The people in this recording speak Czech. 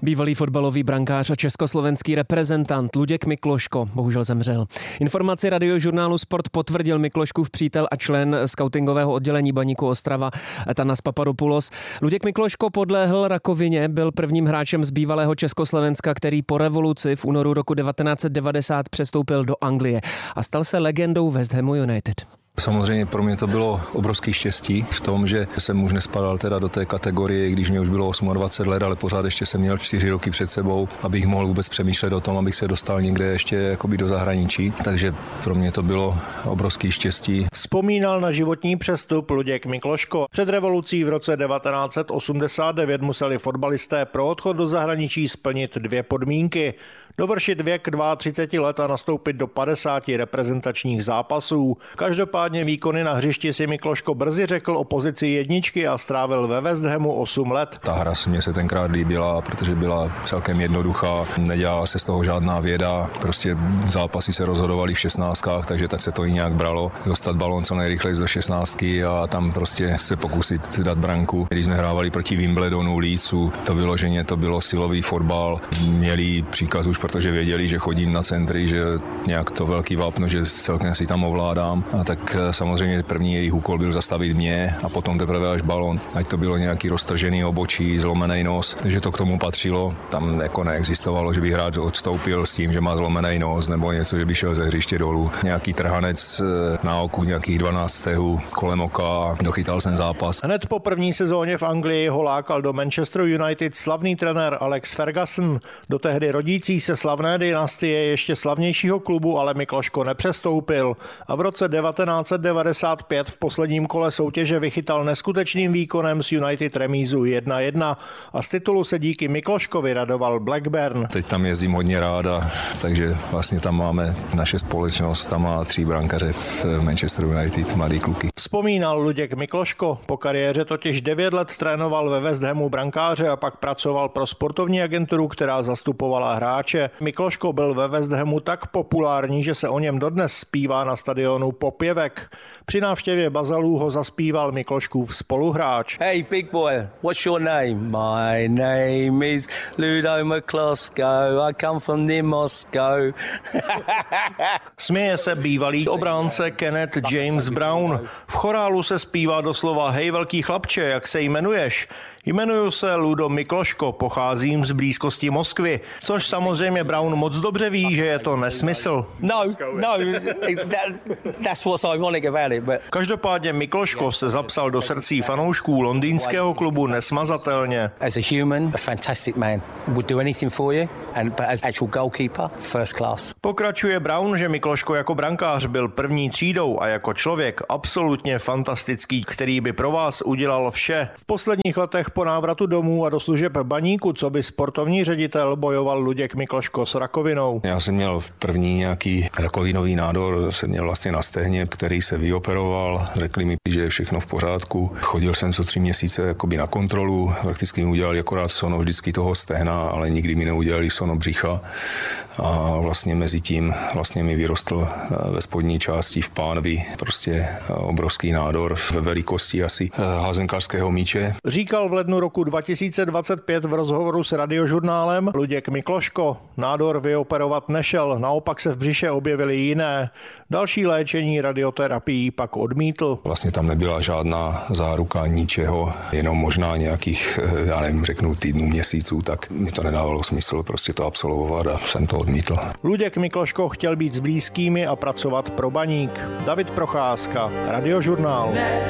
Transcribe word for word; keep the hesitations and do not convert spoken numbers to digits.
Bývalý fotbalový brankář a československý reprezentant Luděk Mikloško bohužel zemřel. Informaci Radiožurnálu Sport potvrdil Mikloškův přítel a člen skautingového oddělení Baníku Ostrava Tanas Papadopoulos. Luděk Mikloško podlehl rakovině, byl prvním hráčem z bývalého Československa, který po revoluci v únoru roku devatenáct set devadesát přestoupil do Anglie a stal se legendou West Hamu United. Samozřejmě pro mě to bylo obrovský štěstí v tom, že jsem už nespadal teda do té kategorie, když mě už bylo dvacet osm let, ale pořád ještě jsem měl čtyři roky před sebou, abych mohl vůbec přemýšlet o tom, abych se dostal někde ještě jakoby do zahraničí. Takže pro mě to bylo obrovský štěstí. Vzpomínal na životní přestup Luděk Mikloško. Před revolucí v roce devatenáct set osmdesát devět museli fotbalisté pro odchod do zahraničí splnit dvě podmínky. Dovršit věk třicet dva let a nastoupit do padesáti reprezentačních zápasů. Každopádně výkony na hřišti si Mikloško brzy řekl o pozici jedničky a strávil ve West Hamu osm let. Ta hra se mě se tenkrát líbila, protože byla celkem jednoduchá, nedělala se z toho žádná věda, prostě zápasy se rozhodovaly v šestnáctkách, takže tak se to i nějak bralo. Dostat balón co nejrychleji do šestnáctky a tam prostě se pokusit dát branku. Když jsme hrávali proti Wimbledonu, Leedsu, to vyloženě to bylo silový fotbal. Měli příkaz už, protože věděli, že chodím na centry, že nějak to velký vápno, že celkem si tam ovládám. A tak samozřejmě první jejich úkol byl zastavit mě a potom teprve až balon. Ať to bylo nějaký roztržený obočí, zlomený nos, takže to k tomu patřilo. Tam jako neexistovalo, že by hráč odstoupil s tím, že má zlomený nos nebo něco, že by šel ze hřiště dolů. Nějaký trhanec na oku, nějakých dvanáct stehů kolem oka, dochytal jsem zápas. Hned po první sezóně v Anglii ho lákal do Manchesteru United slavný trenér Alex Ferguson. Do tehdy rodící se slavné dynastie ještě slavnějšího klubu ale Mikloško nepřestoupil a v roce devatenáct set devadesát pět v posledním kole soutěže vychytal neskutečným výkonem s United remízu jedna jedna a z titulu se díky Mikloškovi radoval Blackburn. Teď tam jezdím hodně rád, a, takže vlastně tam máme naše společnost, tam má tři brankaře v Manchester United, mladý kluky. Vzpomínal Luděk Mikloško, po kariéře totiž devět let trénoval ve West Hamu brankáře a pak pracoval pro sportovní agenturu, která zastupovala hráče. Mikloško byl ve West Hamu tak populární, že se o něm dodnes zpívá na stadionu Popěvek. Při návštěvě Bazalů ho zaspíval Mikloškův spoluhráč. Hey big boy, what's your name? My name is Ludo McCloskey, I come from near Moscow. Směje se bývalý obránce Kenneth James Brown. V chorálu se zpívá doslova hej velký chlapče, jak se jmenuješ? Jmenuju se Ludo Mikloško, pocházím z blízkosti Moskvy, což samozřejmě Brown moc dobře ví, že je to nesmysl. No, no, that, that's what's ironic about it, but... Každopádně Mikloško se zapsal do srdcí fanoušků londýnského klubu nesmazatelně. As a human, a fantastic man, would do anything for you, and but as actual goalkeeper, first class. Pokračuje Brown, že Mikloško jako brankář byl první třídou a jako člověk absolutně fantastický, který by pro vás udělal vše. V posledních letech po návratu domů a do služeb Baníku, co by sportovní ředitel, bojoval Luděk Mikloško s rakovinou. Já jsem měl v první nějaký rakovinový nádor, jsem měl vlastně na stehně, který se vyoperoval. Řekli mi, že je všechno v pořádku. Chodil jsem co tři měsíce jakoby na kontrolu, prakticky mi udělali akorát sono vždycky toho stehna, ale nikdy mi neudělali sono břicha. A vlastně mezi tím vlastně mi vyrostl ve spodní části v pánvi prostě obrovský nádor ve velikosti asi házenkářského míče. Říkal v lednu roku dva tisíce dvacet pět v rozhovoru s Radiožurnálem Luděk Mikloško. Nádor vyoperovat nešel, naopak se v břiše objevily jiné. Další léčení radioterapií pak odmítl. Vlastně tam nebyla žádná záruka ničeho, jenom možná nějakých, já nevím, řeknu týdnů, měsíců, tak mi to nedávalo smysl prostě to absolvovat a jsem to odmítl. Luděk Mikloško chtěl být s blízkými a pracovat pro Baník. David Procházka, Radiožurnál.